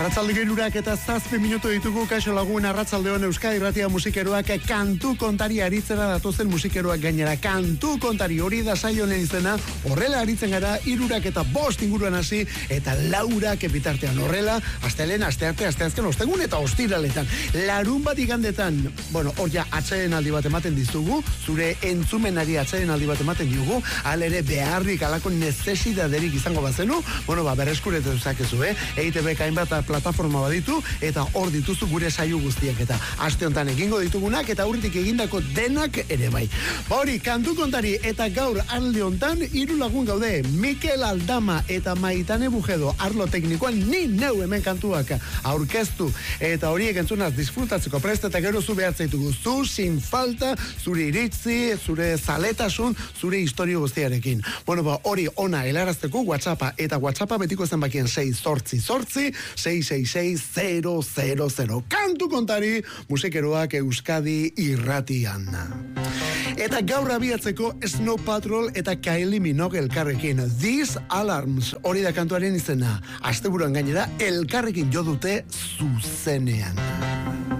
Arratzalde 7 minutu ditugu, kaixo lagun, arratsaldeon Euskadi Irratia musikeroak kantu kontari aritzera datozen musikeroak gainera. Kantu kontari hori da saio honen izena, horrela aritzen gara 3:05 inguruan hasi eta 4 bitartean. Horrela, astelehen, astearte, asteazken, ostegun eta ostiraletan. Larunbat igandetan, hor ja atseden aldi bat ematen dizugu, zure entzumenari atseden aldi bat ematen diogu, alere beharrik alako nezesidaderik izango bazenu, berreskuretu dezakezu, EITB hainbat plataforma baditu eta hor dituzu gure saio guztiak eta aste honetan egingo ditugunak eta aurretik egindako denak ere bai. Hori, kantu kontari eta gaur alde honetan 3 lagun gaude, Mikel Aldama eta Maitane Bujedo, arlo teknikoan ni neu hemen kantuak aurkeztu eta horiek entzunaz disfrutatzeko prest eta gero zu behartzaitugu zu sin falta, zure iritzi, zure zaletasun, zure historio guztiarekin. Hori ona helarazteko WhatsAppa eta WhatsAppa betiko zenbakien 688-666-000. Kantu kontari musikeroak Euskadi Irratian. Eta gaur abiatzeko Snow Patrol eta Kylie Minogue elkarrekin. These Alarms, hori da kantuaren izena. Asteburuan gainera elkarrekin jo dute zuzenean.